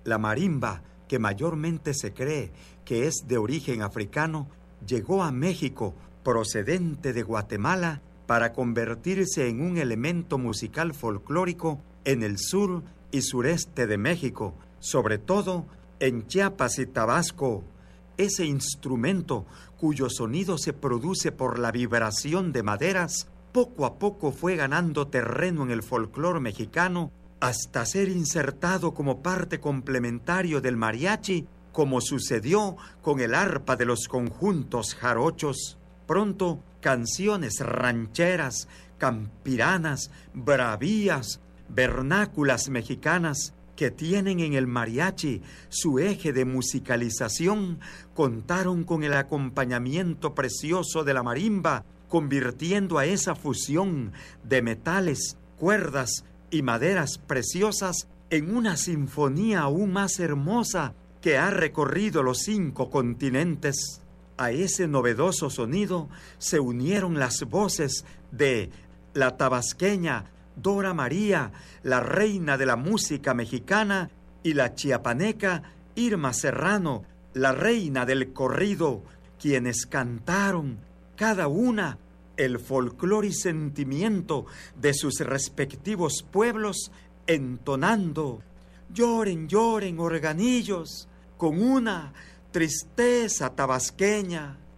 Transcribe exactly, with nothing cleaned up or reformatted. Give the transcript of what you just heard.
La marimba, que mayormente se cree que es de origen africano, llegó a México procedente de Guatemala para convertirse en un elemento musical folclórico en el sur y sureste de México, sobre todo en Chiapas y Tabasco. Ese instrumento, cuyo sonido se produce por la vibración de maderas, poco a poco fue ganando terreno en el folclore mexicano hasta ser insertado como parte complementario del mariachi, como sucedió con el arpa de los conjuntos jarochos. Pronto, canciones rancheras, campiranas, bravías, vernáculas mexicanas, que tienen en el mariachi su eje de musicalización, contaron con el acompañamiento precioso de la marimba, convirtiendo a esa fusión de metales, cuerdas y maderas preciosas en una sinfonía aún más hermosa que ha recorrido los cinco continentes. A ese novedoso sonido se unieron las voces de la tabasqueña Dora María, la reina de la música mexicana, y la chiapaneca Irma Serrano, la reina del corrido, quienes cantaron, cada una, el folclore y sentimiento de sus respectivos pueblos, entonando «Lloren, lloren, organillos», con una tristeza tabasqueña.